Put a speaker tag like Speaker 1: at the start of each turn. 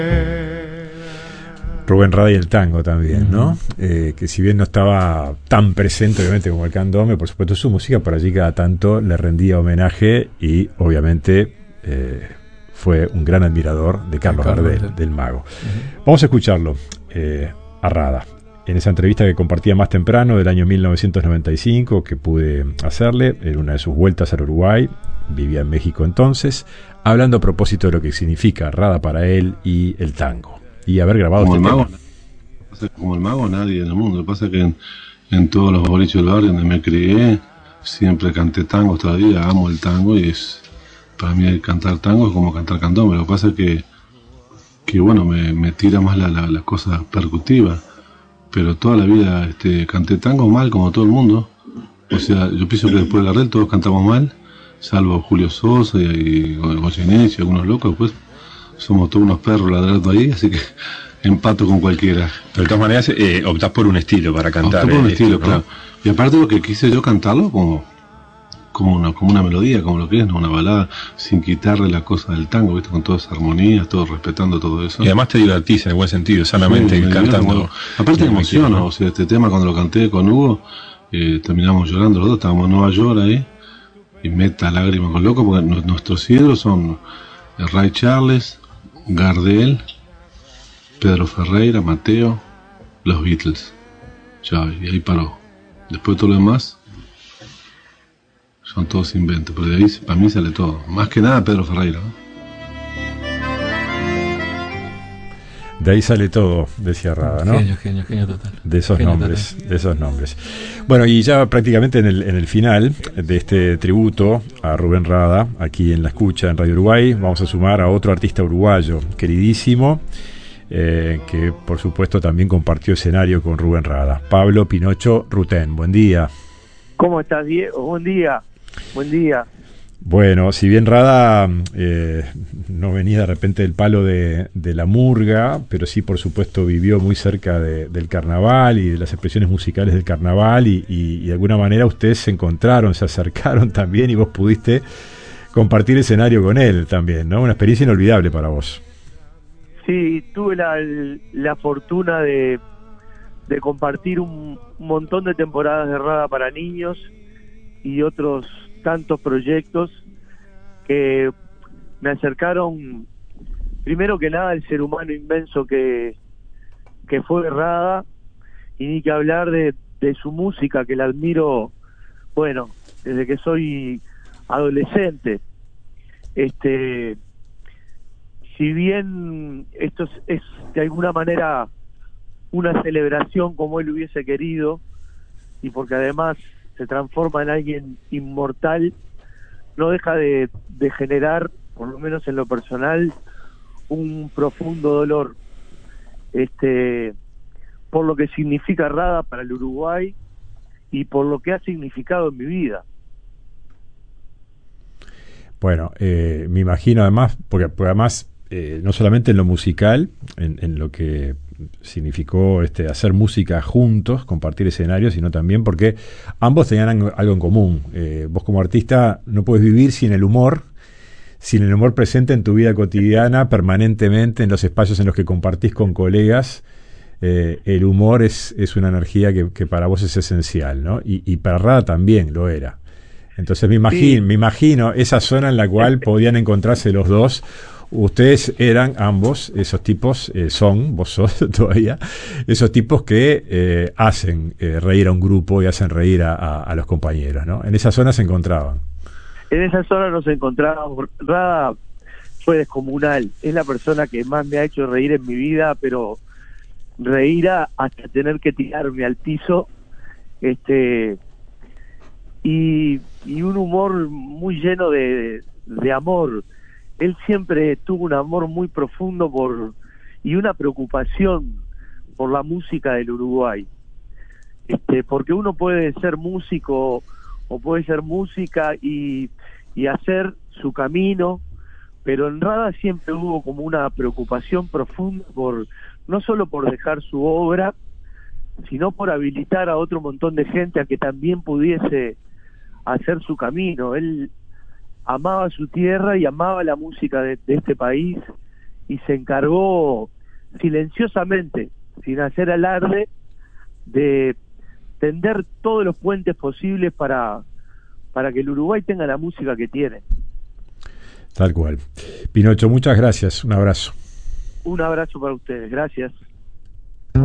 Speaker 1: Rubén Rada y el tango también, ¿no? Que si bien no estaba tan presente obviamente como el candombe, por supuesto su música, por allí cada tanto le rendía homenaje y obviamente fue un gran admirador de Carlos Gardel, del Mago. Vamos a escucharlo a Rada en esa entrevista que compartía más temprano del año 1995 que pude hacerle en una de sus vueltas al Uruguay. Vivía en México entonces, hablando a propósito de lo que significa Rada para él y el tango. Y haber grabado
Speaker 2: como
Speaker 1: este
Speaker 2: el
Speaker 1: tema.
Speaker 2: Mago, como el Mago, nadie en el mundo. Lo que pasa es que en todos los boliches del barrio donde me crié, siempre canté tango todavía, amo el tango y para mí cantar tango es como cantar candombe. Lo que pasa es que bueno, me tira más la cosa percutiva, pero toda la vida canté tango mal como todo el mundo. O sea, yo pienso que después de Gardel todos cantamos mal, salvo Julio Sosa y Goyeneche y algunos locos, pues somos todos unos perros ladrando ahí, así que empato con cualquiera.
Speaker 3: Pero de todas maneras optás por un estilo para cantar.
Speaker 2: Opté por un estilo,
Speaker 3: ¿no?
Speaker 2: claro. Y aparte lo que quise yo cantarlo como una melodía, como lo que es, ¿no? Una balada, sin quitarle la cosa del tango, ¿viste? Con todas esas armonías, todo respetando todo eso.
Speaker 3: Y además te divertís en el buen sentido, sanamente,
Speaker 2: sí,
Speaker 3: cantando.
Speaker 2: Aparte me emociona, ¿no? O sea, este tema cuando lo canté con Hugo, terminamos llorando los dos, estábamos en Nueva York ahí, y meta lágrimas con loco, porque nuestros ídolos son Ray Charles, Gardel, Pedro Ferreira, Mateo, los Beatles. Ya, y ahí paró. Después todo lo demás son todos inventos, pero de ahí para mí sale todo. Más que nada Pedro Ferreira, ¿no?
Speaker 1: De ahí sale todo, decía Rada, ¿no?
Speaker 4: Genio total.
Speaker 1: De esos
Speaker 4: genio
Speaker 1: nombres,
Speaker 4: total.
Speaker 1: de esos nombres. Bueno, y ya prácticamente en el final de este tributo a Rubén Rada, aquí en La Escucha, en Radio Uruguay, vamos a sumar a otro artista uruguayo, queridísimo, que por supuesto también compartió escenario con Rubén Rada. Pablo Pinocho Rutén, buen día.
Speaker 5: ¿Cómo estás, Diego? Buen día. Buen día.
Speaker 1: Bueno, si bien Rada no venía de repente del palo de la murga, pero sí, por supuesto, vivió muy cerca del carnaval y de las expresiones musicales del carnaval y de alguna manera ustedes se encontraron, se acercaron también y vos pudiste compartir escenario con él también, ¿no? Una experiencia inolvidable para vos.
Speaker 5: Sí, tuve la fortuna de compartir un montón de temporadas de Rada para niños y otros tantos proyectos que me acercaron primero que nada al ser humano inmenso que fue Rada, y ni que hablar de su música, que la admiro, bueno, desde que soy adolescente. Si bien esto es de alguna manera una celebración como él hubiese querido, y porque además se transforma en alguien inmortal, no deja de generar, por lo menos en lo personal, un profundo dolor por lo que significa Rada para el Uruguay y por lo que ha significado en mi vida.
Speaker 1: Bueno, me imagino además, porque además no solamente en lo musical, en lo que significó hacer música juntos, compartir escenarios, sino también porque ambos tenían algo en común. Vos como artista no puedes vivir sin el humor presente en tu vida cotidiana, permanentemente en los espacios en los que compartís con colegas. El humor es una energía que para vos es esencial, ¿no? Y para Rada también lo era. Entonces me imagino esa zona en la cual podían encontrarse los dos. Ustedes eran ambos esos tipos, vos sos todavía, esos tipos que hacen reír a un grupo y hacen reír a los compañeros, ¿no? En esa zona se encontraban.
Speaker 5: En esa zona nos encontrábamos. Rada fue descomunal, es la persona que más me ha hecho reír en mi vida, pero reír hasta tener que tirarme al piso, y un humor muy lleno de amor. Él siempre tuvo un amor muy profundo y una preocupación por la música del Uruguay. Porque uno puede ser músico o puede ser música y hacer su camino, pero en Rada siempre hubo como una preocupación profunda no solo por dejar su obra, sino por habilitar a otro montón de gente a que también pudiese hacer su camino. Él amaba su tierra y amaba la música de este país, y se encargó silenciosamente, sin hacer alarde, de tender todos los puentes posibles para que el Uruguay tenga la música que tiene.
Speaker 1: Tal cual. Pinocho, muchas gracias. Un abrazo.
Speaker 5: Un abrazo para ustedes. Gracias.